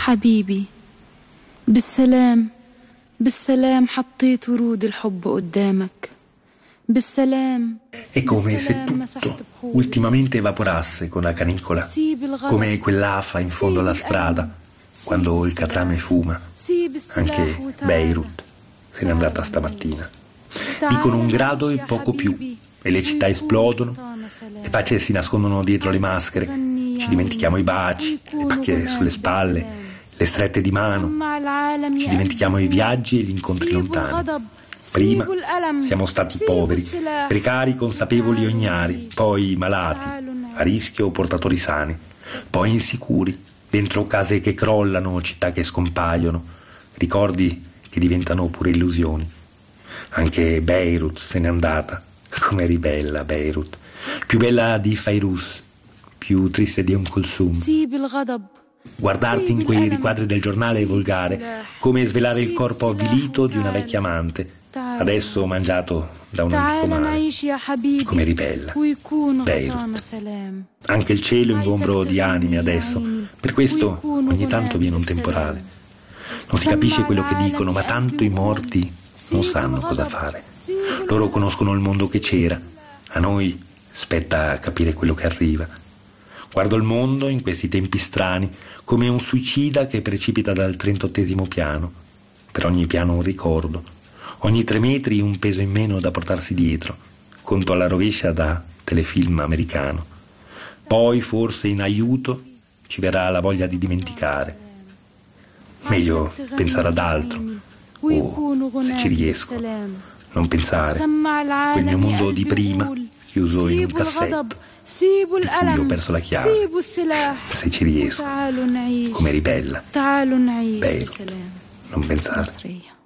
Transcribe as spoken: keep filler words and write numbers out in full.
حبيبي بالسلام بالسلام حطيت ورود الحب قدامك بالسلام. È come se tutto ultimamente evaporasse con la canicola, come quell'afa in fondo alla strada, quando il catrame fuma. Anche Beirut se n'è andata stamattina. Dicono un grado e poco più, e le città esplodono, le facce si nascondono dietro le maschere, ci dimentichiamo i baci, le pacche sulle spalle, le strette di mano, ci dimentichiamo i viaggi e gli incontri lontani. Prima siamo stati poveri, precari, consapevoli o ignari, poi malati, a rischio o portatori sani, poi insicuri, dentro case che crollano, città che scompaiono, ricordi che diventano pure illusioni. Anche Beirut se n'è andata, come eri bella Beirut, più bella di Fairuz, più triste di Umm Kulthum. Guardarti in quei riquadri del giornale volgare, come svelare il corpo avvilito di una vecchia amante, adesso mangiato da un antico mare. Come eri bella Beirut. Anche il cielo ingombro di anime adesso, per questo ogni tanto viene un temporale. Non si capisce quello che dicono, ma tanto i morti non sanno cosa fare. Loro conoscono il mondo che c'era, a noi spetta capire quello che arriva. Guardo il mondo in questi tempi strani come un suicida che precipita dal trentottesimo piano. Per ogni piano un ricordo, ogni tre metri un peso in meno da portarsi dietro, conto alla rovescia da telefilm americano. Poi forse in aiuto ci verrà la voglia di dimenticare. Meglio pensare ad altro, o se ci riesco, non pensare. Quel mio mondo di prima, chiuso in un cassetto, di cui ho perso la chiave. Se ci riesco, come eri bella Beirut, non pensare.